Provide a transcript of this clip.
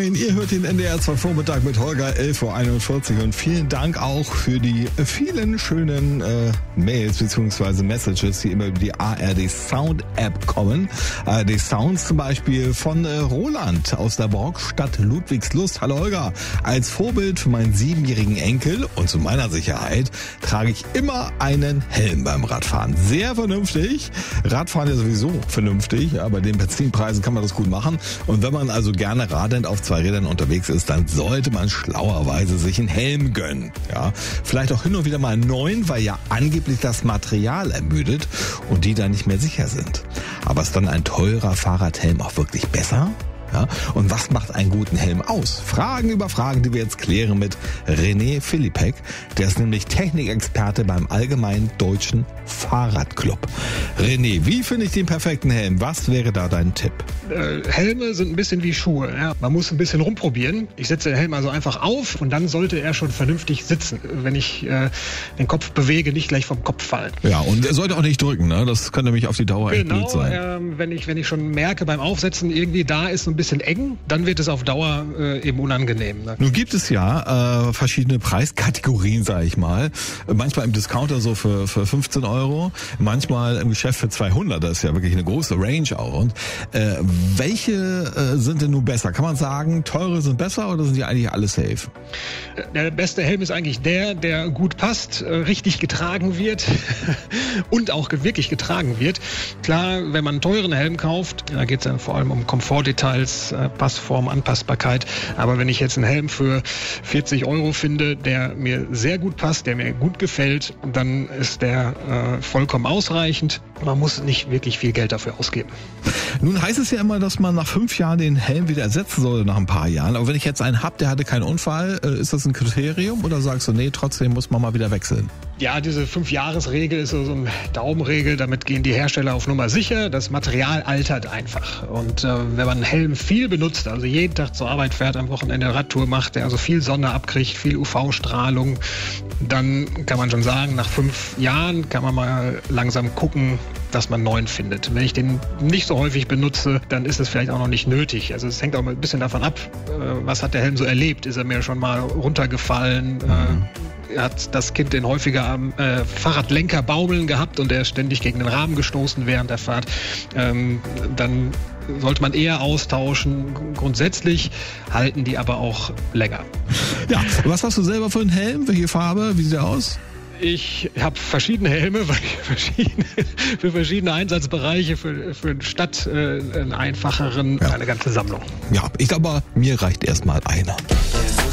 Moin, ihr hört den NDR 2 Vormittag mit Holger, 11.41 Uhr und vielen Dank auch für die vielen schönen Mails bzw. Messages, die immer über die ARD Sound App kommen. ARD Sounds zum Beispiel von Roland aus der Barockstadt Ludwigslust. Hallo Holger, als Vorbild für meinen 7-jährigen Enkel und zu meiner Sicherheit trage ich immer einen Helm beim Radfahren. Sehr vernünftig. Radfahren ist sowieso vernünftig, ja, bei den Benzinpreisen kann man das gut machen. Und wenn man also gerne radend auf 2 Rädern unterwegs ist, dann sollte man schlauerweise sich einen Helm gönnen. Ja, vielleicht auch hin und wieder mal einen neuen, weil ja angeblich das Material ermüdet und die dann nicht mehr sicher sind. Aber ist dann ein teurer Fahrradhelm auch wirklich besser? Ja, und was macht einen guten Helm aus? Fragen über Fragen, die wir jetzt klären mit René Philippek. Der ist nämlich Technikexperte beim Allgemeinen Deutschen Fahrradclub. René, wie finde ich den perfekten Helm? Was wäre da dein Tipp? Helme sind ein bisschen wie Schuhe. Ja. Man muss ein bisschen rumprobieren. Ich setze den Helm also einfach auf und dann sollte er schon vernünftig sitzen. Wenn ich den Kopf bewege, nicht gleich vom Kopf fallen. Ja, und er sollte auch nicht drücken, ne? Das kann nämlich auf die Dauer echt blöd sein. Wenn ich schon merke beim Aufsetzen, irgendwie da ist so ein bisschen eng, dann wird es auf Dauer eben unangenehm. Ne? Nun gibt es ja verschiedene Preiskategorien, sage ich mal. Manchmal im Discounter so für 15 Euro, manchmal im Geschäft für 200. Das ist ja wirklich eine große Range auch. Und welche sind denn nun besser? Kann man sagen, teure sind besser oder sind die eigentlich alle safe? Der beste Helm ist eigentlich der gut passt, richtig getragen wird und auch wirklich getragen wird. Klar, wenn man einen teuren Helm kauft, da geht es dann vor allem um Komfortdetails, Passform, Anpassbarkeit. Aber wenn ich jetzt einen Helm für 40 Euro finde, der mir sehr gut passt, der mir gut gefällt, dann ist der vollkommen ausreichend. Man muss nicht wirklich viel Geld dafür ausgeben. Nun heißt es ja immer, dass man nach 5 Jahren den Helm wieder ersetzen soll, nach ein paar Jahren. Aber wenn ich jetzt einen habe, der hatte keinen Unfall, ist das ein Kriterium oder sagst du, nee, trotzdem muss man mal wieder wechseln? Ja, diese 5-Jahres-Regel ist so eine Daumenregel. Damit gehen die Hersteller auf Nummer sicher. Das Material altert einfach. Und wenn man einen Helm viel benutzt, also jeden Tag zur Arbeit fährt, am Wochenende Radtour macht, der also viel Sonne abkriegt, viel UV-Strahlung, dann kann man schon sagen, nach 5 Jahren kann man mal langsam gucken, dass man einen neuen findet. Wenn ich den nicht so häufig benutze, dann ist es vielleicht auch noch nicht nötig. Also es hängt auch ein bisschen davon ab, was hat der Helm so erlebt? Ist er mir schon mal runtergefallen? Hat das Kind den häufiger am Fahrradlenker baumeln gehabt und er ist ständig gegen den Rahmen gestoßen während der Fahrt? Dann sollte man eher austauschen. Grundsätzlich halten die aber auch länger. Ja, was hast du selber für einen Helm? Welche Farbe? Wie sieht der aus? Ich habe verschiedene Helme, weil ich für verschiedene Einsatzbereiche, für eine Stadt, einen einfacheren, eine ganze Sammlung. Ja, ich glaube, mir reicht erstmal einer.